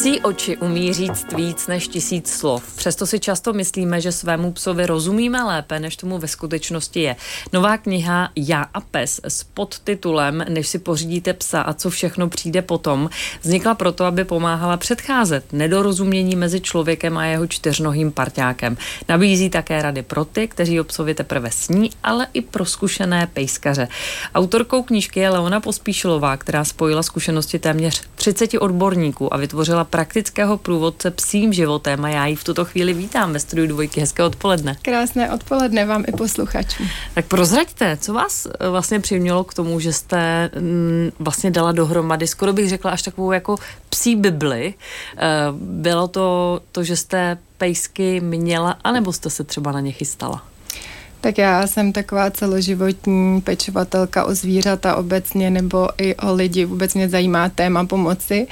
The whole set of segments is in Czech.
Psí oči umí říct víc než 1000 slov. Přesto si často myslíme, že svému psovi rozumíme lépe, než tomu ve skutečnosti je. Nová kniha Já a pes s podtitulem Než si pořídíte psa a co všechno přijde potom vznikla proto, aby pomáhala předcházet nedorozumění mezi člověkem a jeho čtyřnohým parťákem. Nabízí také rady pro ty, kteří o psovi teprve sní, ale i pro zkušené pejskaře. Autorkou knížky je Leona Pospíšilová, která spojila zkušenosti téměř 30 odborníků a vytvořila praktického průvodce psím životem a já ji v tuto chvíli vítám ve studiu Dvojky. Hezké odpoledne. Krásné odpoledne vám i posluchačům. Tak prozraďte, co vás vlastně přimělo k tomu, že jste vlastně dala dohromady, skoro bych řekla až takovou jako psí bibli. Bylo to, že jste pejsky měla, anebo jste se třeba na ně chystala? Tak já jsem taková celoživotní pečovatelka o zvířata obecně nebo i o lidi. Vůbec mě zajímá téma pomoci.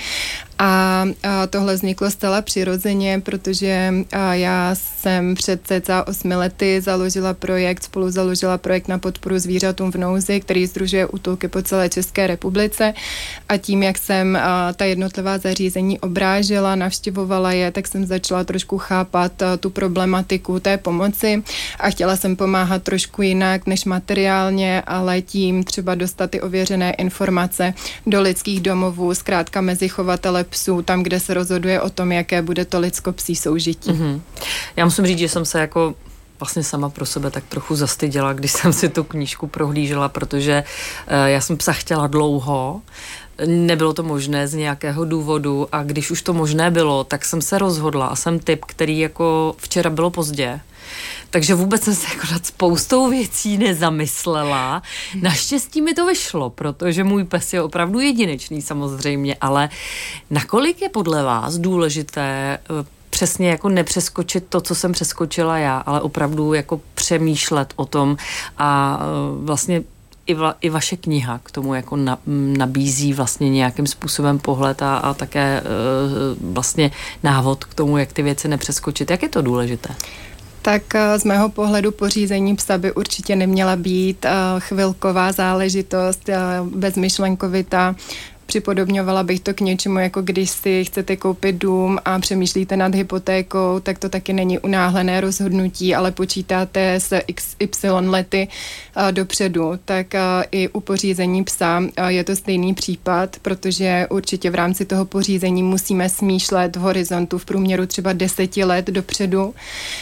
A tohle vzniklo zcela přirozeně, protože já jsem před cca 8 lety spolu založila projekt na podporu zvířatům v nouzi, který sdružuje útulky po celé České republice. A tím, jak jsem ta jednotlivá zařízení obrážela, navštěvovala je, tak jsem začala trošku chápat tu problematiku té pomoci a chtěla jsem pomáhat trošku jinak než materiálně, ale tím třeba dostat ty ověřené informace do lidských domovů, zkrátka mezi chovatele psů, tam, kde se rozhoduje o tom, jaké bude to lidsko-psí soužití. Mm-hmm. Já musím říct, že jsem se jako vlastně sama pro sebe tak trochu zastyděla, když jsem si tu knížku prohlížela, protože já jsem psa chtěla dlouho, nebylo to možné z nějakého důvodu a když už to možné bylo, tak jsem se rozhodla a jsem typ, který jako včera bylo pozdě. Takže vůbec jsem se jako nad spoustou věcí nezamyslela. Naštěstí mi to vyšlo, protože můj pes je opravdu jedinečný samozřejmě, ale nakolik je podle vás důležité přesně jako nepřeskočit to, co jsem přeskočila já, ale opravdu jako přemýšlet o tom a vlastně i vaše kniha k tomu jako nabízí vlastně nějakým způsobem pohled a také vlastně návod k tomu, jak ty věci nepřeskočit. Jak je to důležité? Tak z mého pohledu pořízení psa by určitě neměla být chvilková záležitost, bezmyšlenkovitá. Připodobňovala bych to k něčemu, jako když si chcete koupit dům a přemýšlíte nad hypotékou, tak to taky není unáhlené rozhodnutí, ale počítáte se XY lety dopředu. Tak i u pořízení psa je to stejný případ, protože určitě v rámci toho pořízení musíme smýšlet v horizontu v průměru třeba 10 let dopředu,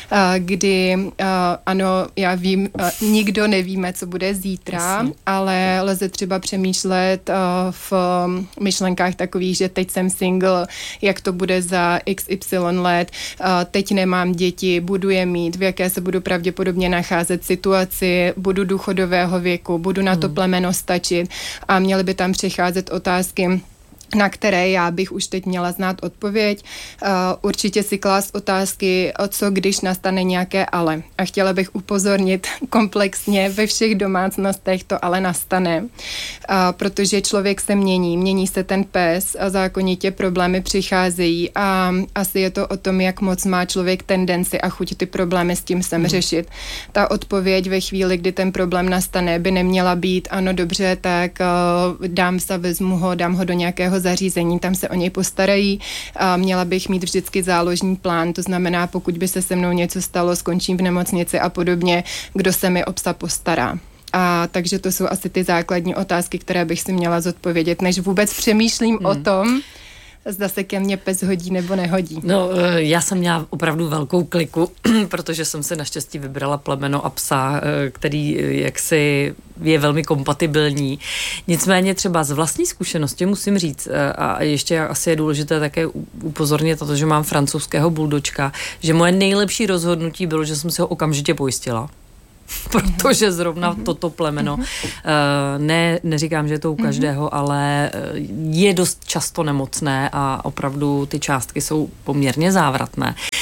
kdy ano, já vím, nikdo nevíme, co bude zítra, ale lze třeba přemýšlet v myšlenkách takových, že teď jsem single, jak to bude za XY let, teď nemám děti, budu je mít, v jaké se budu pravděpodobně nacházet situaci, budu důchodového věku, budu na to plemeno stačit a měly by tam přicházet otázky, na které já bych už teď měla znát odpověď. Určitě si klást otázky, co když nastane nějaké ale. A chtěla bych upozornit komplexně, ve všech domácnostech to ale nastane. Protože člověk se mění se ten pes a zákonitě problémy přicházejí a asi je to o tom, jak moc má člověk tendenci a chuť ty problémy s tím sem řešit. Ta odpověď ve chvíli, kdy ten problém nastane, by neměla být ano, dobře, tak dám ho do nějakého zařízení, tam se o něj postarají. Měla bych mít vždycky záložní plán, to znamená, pokud by se mnou něco stalo, skončím v nemocnici a podobně, kdo se mi o psa postará. Takže to jsou asi ty základní otázky, které bych si měla zodpovědět, než vůbec přemýšlím o tom, zda se ke mně pes hodí nebo nehodí. No, já jsem měla opravdu velkou kliku, protože jsem si naštěstí vybrala plemeno a psa, který jaksi je velmi kompatibilní. Nicméně třeba z vlastní zkušenosti musím říct, a ještě asi je důležité také upozornit na to, že mám francouzského buldočka, že moje nejlepší rozhodnutí bylo, že jsem si ho okamžitě pojistila. Protože zrovna toto plemeno, neříkám, že je to u každého, ale je dost často nemocné a opravdu ty částky jsou poměrně závratné.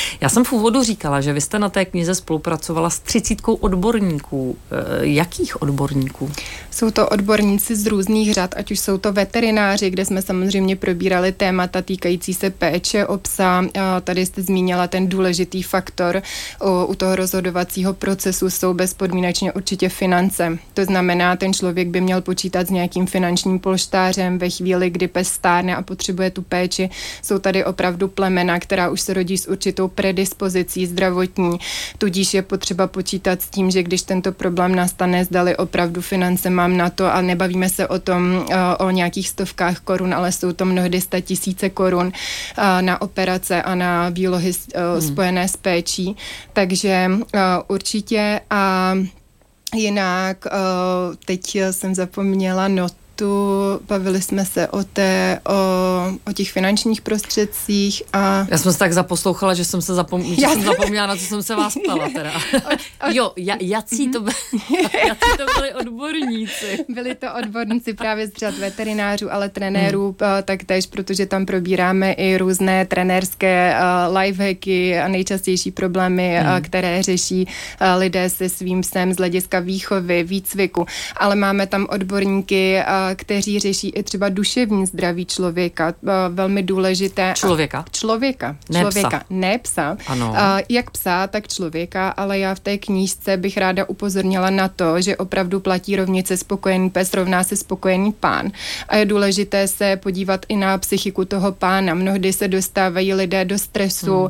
Já jsem v úvodu říkala, že vy jste na té knize spolupracovala s 30 odborníků. Jakých odborníků? Jsou to odborníci z různých řad, ať už jsou to veterináři, kde jsme samozřejmě probírali témata týkající se péče o psa. Tady jste zmínila ten důležitý faktor u toho rozhodovacího procesu jsou bezpodmínečně určitě finance. To znamená, ten člověk by měl počítat s nějakým finančním polštářem ve chvíli, kdy pes stárne a potřebuje tu péči. Jsou tady opravdu plemena, která už se rodí s určitou predispozicí zdravotní, tudíž je potřeba počítat s tím, že když tento problém nastane, zdali opravdu finance mám na to a nebavíme se o tom o nějakých stovkách korun, ale jsou to mnohdy 100 000 korun na operace a na výlohy spojené s péčí. Takže určitě a jinak teď jsem zapomněla bavili jsme se o těch finančních prostředcích a... Já jsem se tak zaposlouchala, že jsem zapomněla, na co jsem se vás ptala teda. Jací to byli odborníci? Byli to odborníci právě z řad veterinářů, ale trenérů taktéž, protože tam probíráme i různé trenérské lifehacky a nejčastější problémy, které řeší lidé se svým psem z hlediska výchovy, výcviku, ale máme tam odborníky, kteří řeší i třeba duševní zdraví člověka. Velmi důležité. Člověka. Ne psa. Ano. Jak psa, tak člověka, ale já v té knížce bych ráda upozornila na to, že opravdu platí rovnice spokojený pes rovná se spokojený pán. A je důležité se podívat i na psychiku toho pána. Mnohdy se dostávají lidé do stresu,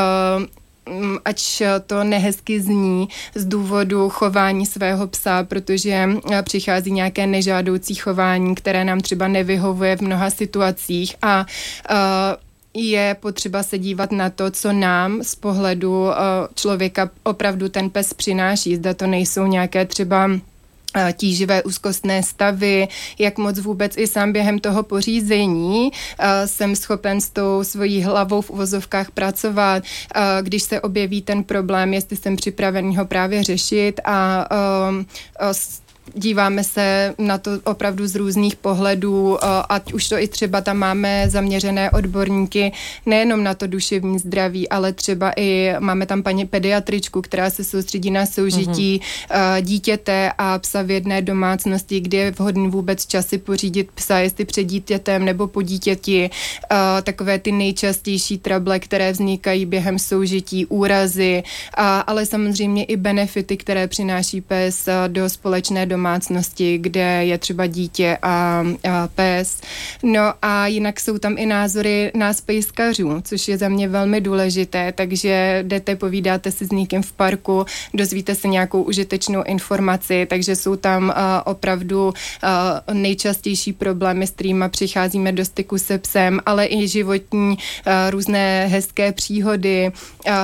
ač to nehezky zní z důvodu chování svého psa, protože přichází nějaké nežádoucí chování, které nám třeba nevyhovuje v mnoha situacích a je potřeba se dívat na to, co nám z pohledu člověka opravdu ten pes přináší. Zda to nejsou nějaké třeba tíživé úzkostné stavy, jak moc vůbec i sám během toho pořízení jsem schopen s tou svojí hlavou v uvozovkách pracovat, když se objeví ten problém, jestli jsem připravený ho právě řešit a díváme se na to opravdu z různých pohledů, ať už to i třeba tam máme zaměřené odborníky nejenom na to duševní zdraví, ale třeba i máme tam paní pediatričku, která se soustředí na soužití dítěte a psa v jedné domácnosti, kde je vhodný vůbec časy pořídit psa, jestli před dítětem nebo po dítěti. Takové ty nejčastější trable, které vznikají během soužití, úrazy, ale samozřejmě i benefity, které přináší pes do společné domácnosti, kde je třeba dítě a pes. No a jinak jsou tam i názory nás pejskařů, což je za mě velmi důležité, takže jdete, povídáte si s někým v parku, dozvíte se nějakou užitečnou informaci, takže jsou tam opravdu nejčastější problémy, s kterými přicházíme do styku se psem, ale i životní různé hezké příhody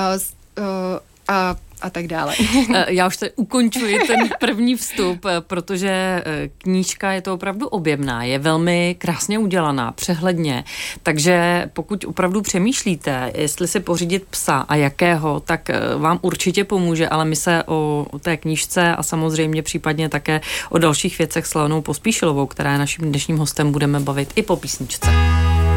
a tak dále. Já už tady ukončuji ten první vstup, protože knížka je to opravdu objemná, je velmi krásně udělaná, přehledně, takže pokud opravdu přemýšlíte, jestli si pořídit psa a jakého, tak vám určitě pomůže, ale my se o té knížce a samozřejmě případně také o dalších věcech s Leonou Pospíšilovou, která je naším dnešním hostem, budeme bavit i po písničce.